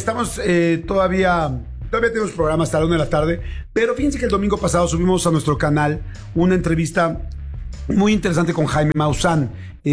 estamos todavía tenemos programa hasta la 1 de la tarde, pero fíjense que el domingo pasado subimos a nuestro canal una entrevista muy interesante con Jaime Maussan.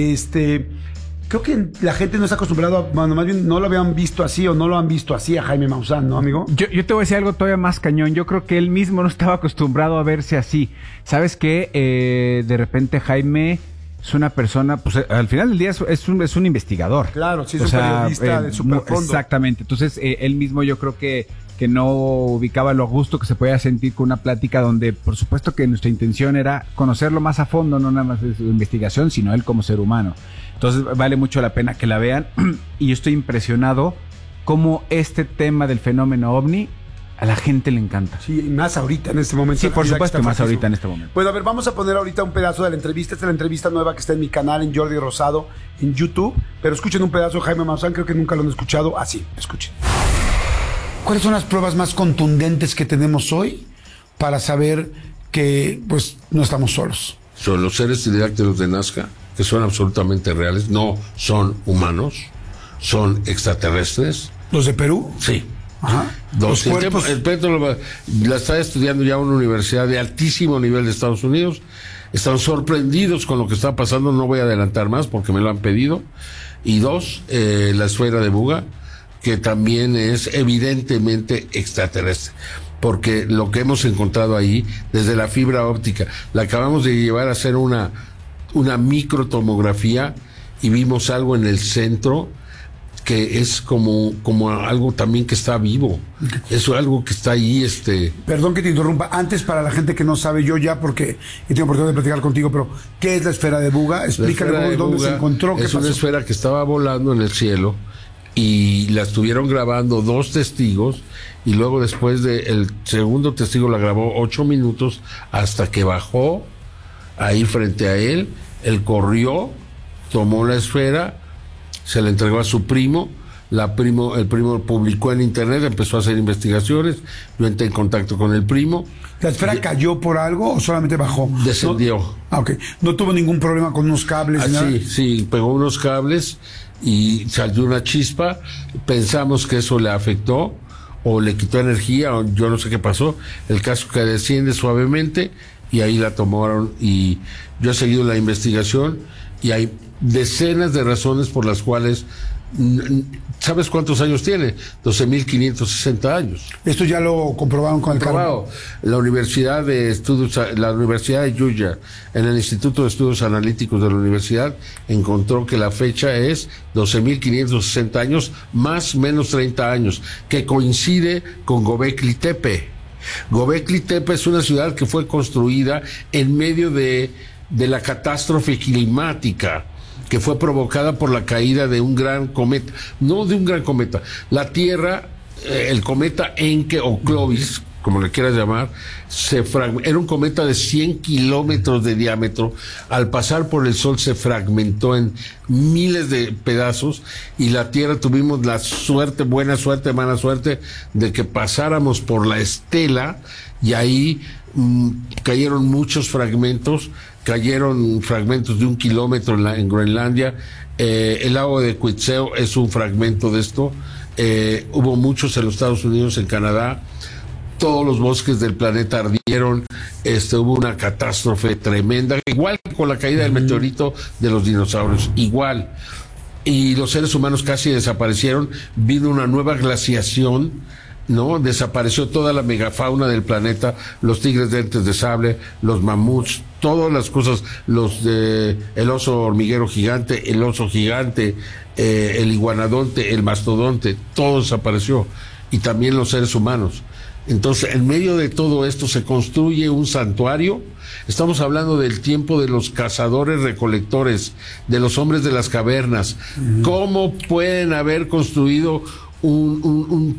Creo que la gente no está acostumbrada, bueno, más bien no lo habían visto así o no lo han visto así a Jaime Maussan, ¿no, amigo? Yo te voy a decir algo todavía más cañón. Yo creo que él mismo no estaba acostumbrado a verse así. ¿Sabes qué? De repente Jaime es una persona, pues al final del día es un investigador. Claro, sí, es un periodista de superfondo. Exactamente. Entonces, él mismo yo creo que no ubicaba lo gusto que se podía sentir con una plática donde, por supuesto que nuestra intención era conocerlo más a fondo, no nada más de su investigación, sino él como ser humano. Entonces vale mucho la pena que la vean y yo estoy impresionado cómo este tema del fenómeno OVNI a la gente le encanta. Sí, más ahorita en este momento. Sí, por supuesto, más ahorita en este momento. Bueno, a ver, vamos a poner ahorita un pedazo de la entrevista. Esta es la entrevista nueva que está en mi canal, en Jordi Rosado, en YouTube. Pero escuchen un pedazo de Jaime Maussan, creo que nunca lo han escuchado. Así, escuchen. ¿Cuáles son las pruebas más contundentes que tenemos hoy para saber que, pues, no estamos solos? Son los seres pterodáctilos de Nazca, que son absolutamente reales, no son humanos, son extraterrestres. ¿Los de Perú? Sí. Ajá. El Petro la está estudiando ya una universidad de altísimo nivel de Estados Unidos. Están sorprendidos con lo que está pasando, no voy a adelantar más porque me lo han pedido. Y dos, la esfera de Buga, que también es evidentemente extraterrestre, porque lo que hemos encontrado ahí, desde la fibra óptica, la acabamos de llevar a hacer una microtomografía y vimos algo en el centro que es como algo también que está vivo. Es algo que está ahí, Perdón que te interrumpa. Antes, para la gente que no sabe, yo ya, porque tengo oportunidad de platicar contigo, pero ¿qué es la esfera de Buga? Explícale dónde se encontró. Es una esfera que estaba volando en el cielo y la estuvieron grabando 2 testigos y luego después el segundo testigo la grabó 8 minutos hasta que bajó ahí frente a él corrió, tomó la esfera, se la entregó a su primo, el primo publicó en internet, empezó a hacer investigaciones, yo entré en contacto con el primo. ¿La esfera cayó por algo o solamente bajó? Descendió. Ok. ¿No tuvo ningún problema con unos cables? Sí, pegó unos cables y salió una chispa, pensamos que eso le afectó o le quitó energía o yo no sé qué pasó, el caso que desciende suavemente y ahí la tomaron y yo he seguido la investigación y hay decenas de razones por las cuales. ¿Sabes cuántos años tiene? 12.560 años. Esto ya lo comprobaron con el carro. La Universidad de Georgia, en el Instituto de Estudios Analíticos de la universidad, encontró que la fecha es 12.560 años, más menos 30 años, que coincide con Göbekli Tepe. Göbekli Tepe es una ciudad que fue construida en medio de la catástrofe climática que fue provocada por la caída de un gran cometa, no de un gran cometa, la Tierra, el cometa Encke o Clovis, como le quieras llamar, era un cometa de 100 kilómetros de diámetro, al pasar por el Sol se fragmentó en miles de pedazos y la Tierra tuvimos la suerte, buena suerte, mala suerte, de que pasáramos por la estela y ahí cayeron muchos fragmentos, de 1 kilómetro en Groenlandia. El lago de Quetzal es un fragmento de esto. Hubo muchos en los Estados Unidos, en Canadá. Todos los bosques del planeta ardieron. Hubo una catástrofe tremenda, igual que con la caída del meteorito de los dinosaurios, igual. Y los seres humanos casi desaparecieron. Vino una nueva glaciación, ¿no? Desapareció toda la megafauna del planeta, los tigres de dientes de sable, los mamuts, todas las cosas, el oso hormiguero gigante, el oso gigante, el iguanodonte, el mastodonte, todo desapareció, y también los seres humanos. Entonces, en medio de todo esto se construye un santuario. Estamos hablando del tiempo de los cazadores recolectores, de los hombres de las cavernas. ¿Cómo pueden haber construido un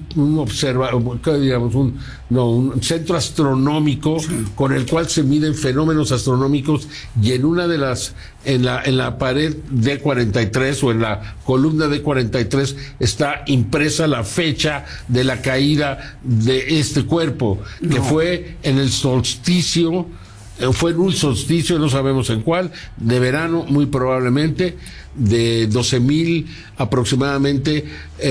centro astronómico con el cual se miden fenómenos astronómicos, y en la pared D43 o en la columna D43 está impresa la fecha de la caída de este cuerpo, que fue en el solsticio fue en un solsticio, no sabemos en cuál, de verano muy probablemente, de 12,000 aproximadamente,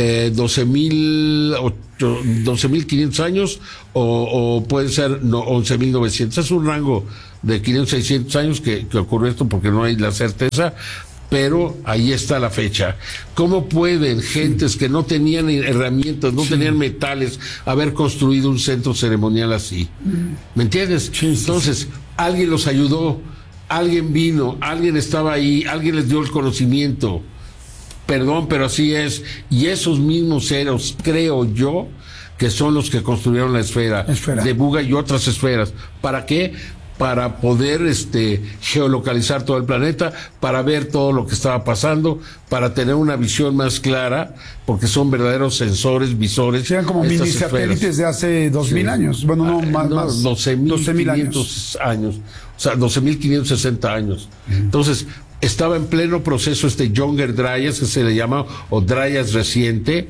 12,500 años, o puede ser 11,900. Es un rango de 500, 600 años que ocurrió esto, porque no hay la certeza, pero ahí está la fecha. ¿Cómo pueden gentes que no tenían herramientas, no tenían metales, haber construido un centro ceremonial así? ¿Me entiendes? Entonces, alguien los ayudó, alguien vino, alguien estaba ahí, alguien les dio el conocimiento. Perdón, pero así es. Y esos mismos ceros, creo yo, que son los que construyeron la esfera de Buga y otras esferas. ¿Para qué? Para poder geolocalizar todo el planeta, para ver todo lo que estaba pasando, para tener una visión más clara, porque son verdaderos sensores, visores. Eran como mini satélites de hace 2,000 años. Bueno, no, más. 12,500 años. O sea, 12,560 años. Entonces, estaba en pleno proceso Younger Dryas, que se le llama, o Dryas reciente,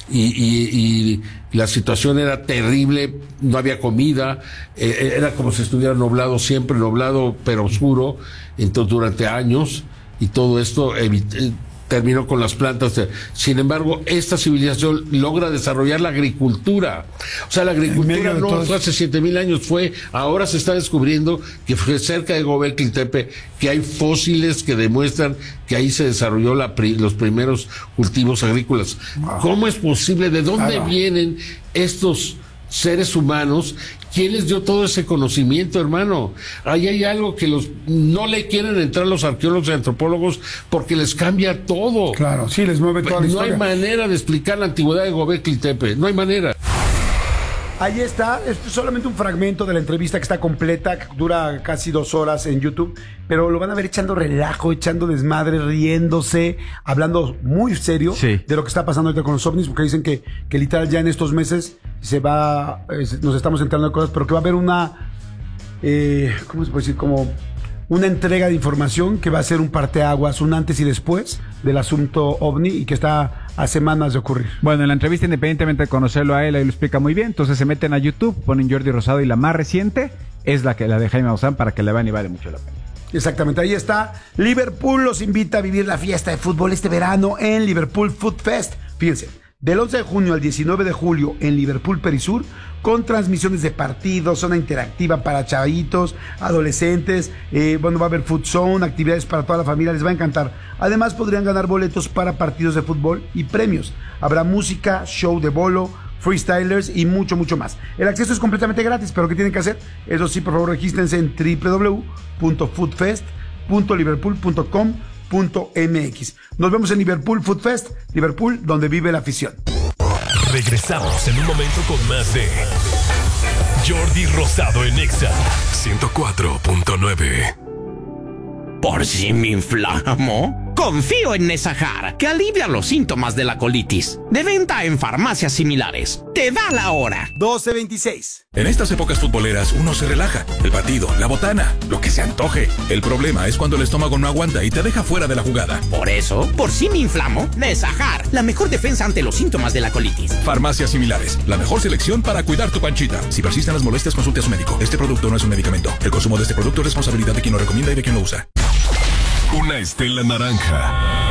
y la situación era terrible, no había comida, era como si estuviera nublado siempre, nublado pero oscuro, entonces durante años, y todo esto terminó con las plantas. Sin embargo, esta civilización logra desarrollar la agricultura. O sea, la agricultura no fue hace 7,000 años, ahora se está descubriendo que fue cerca de Göbekli Tepe, que hay fósiles que demuestran que ahí se desarrolló los primeros cultivos agrícolas. ¿Cómo es posible? ¿De dónde vienen estos seres humanos? ¿Quién les dio todo ese conocimiento, hermano? Ahí hay algo que no le quieren entrar los arqueólogos y antropólogos, porque les cambia todo. Claro, sí, les mueve toda la historia. No hay manera de explicar la antigüedad de Göbekli Tepe, no hay manera. Ahí está, esto es solamente un fragmento de la entrevista que está completa, que dura casi 2 horas en YouTube, pero lo van a ver echando relajo, echando desmadre, riéndose, hablando muy serio de lo que está pasando ahorita con los ovnis, porque dicen que literal ya en estos meses nos estamos enterando de cosas, pero que va a haber una, ¿cómo se puede decir? Como una entrega de información que va a ser un parteaguas, un antes y después del asunto ovni, y que está a semanas de ocurrir. Bueno, en la entrevista, independientemente de conocerlo a él, ahí lo explica muy bien. Entonces se meten a YouTube, ponen Jordi Rosado, y la más reciente es la de Jaime Maussan, para que la vean, y vale mucho la pena. Exactamente, ahí está. Liverpool los invita a vivir la fiesta de fútbol este verano en Liverpool Food Fest. Fíjense, del 11 de junio al 19 de julio en Liverpool Perisur, con transmisiones de partidos, zona interactiva para chavitos, adolescentes, va a haber food zone, actividades para toda la familia, les va a encantar. Además podrían ganar boletos para partidos de fútbol y premios. Habrá música, show de bolo, freestylers y mucho, mucho más. El acceso es completamente gratis, pero ¿qué tienen que hacer? Eso sí, por favor, regístrense en www.foodfest.liverpool.com.mx. Nos vemos en Liverpool Food Fest, Liverpool, donde vive la afición. Regresamos en un momento con más de Jordi Rosado en Exa 104.9. ¿Por si me inflamo? Confío en Nesajar, que alivia los síntomas de la colitis. De venta en farmacias similares. Te da la hora. 12:26. En estas épocas futboleras uno se relaja. El partido, la botana, lo que se antoje. El problema es cuando el estómago no aguanta y te deja fuera de la jugada. Por eso, por si me inflamo, Nesajar, la mejor defensa ante los síntomas de la colitis. Farmacias similares, la mejor selección para cuidar tu panchita. Si persisten las molestias, consulte a su médico. Este producto no es un medicamento. El consumo de este producto es responsabilidad de quien lo recomienda y de quien lo usa. Una estela naranja